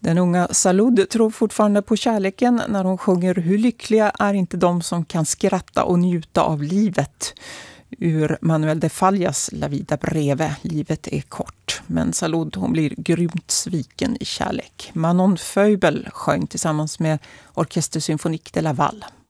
Den unga Salud tror fortfarande på kärleken när hon sjunger "Hur lyckliga är inte de som kan skratta och njuta av livet". Ur Manuel de Fallas La vida breve, livet är kort. Men Salud, hon blir grymt sviken i kärlek. Manon Feubel sjöng tillsammans med Orchestre Symphonique de Laval.